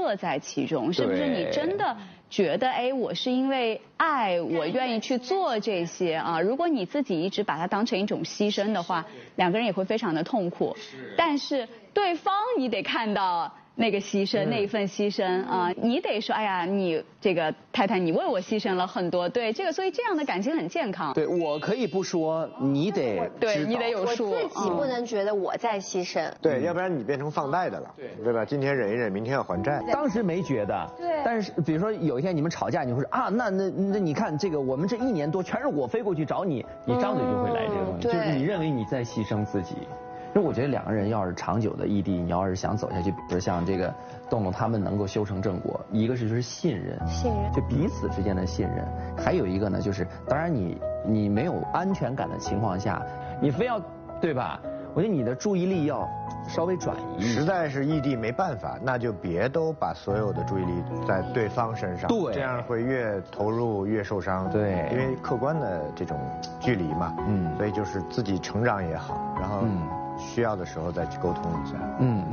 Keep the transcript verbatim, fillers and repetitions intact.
乐在其中，是不是？你真的觉得，哎，我是因为爱，我愿意去做这些啊。如果你自己一直把它当成一种牺牲的话，两个人也会非常的痛苦。但是对方你得看到那个牺牲，那一份牺牲啊，你得说，哎呀，你这个太太，你为我牺牲了很多，对这个，所以这样的感情很健康。 对，我可以不说，你得对你得有数， 我自己不能觉得我在牺牲。 对，要不然你变成放贷的了，对对吧？今天忍一忍，明天要还债。 当时没觉得， 对。 但是比如说有一天你们吵架，你会说啊，那那那你看这个，我们这一年多全是我飞过去找你，你张嘴就会来这个东西，就是你认为你在牺牲自己。因为我觉得两个人要是长久的异地，你要是想走下去，比如像这个洞洞他们能够修成正果，一个是就是信任， 信任， 就彼此之间的信任，还有一个呢就是，当然你你没有安全感的情况下，你非要对吧？我觉得你的注意力要稍微转移。 实在是异地没办法，那就别都把所有的注意力在对方身上， 对， 这样会越投入越受伤。 对， 因为客观的这种距离嘛，嗯，所以就是自己成长也好，然后。嗯需要的时候再去沟通一下。 嗯嗯。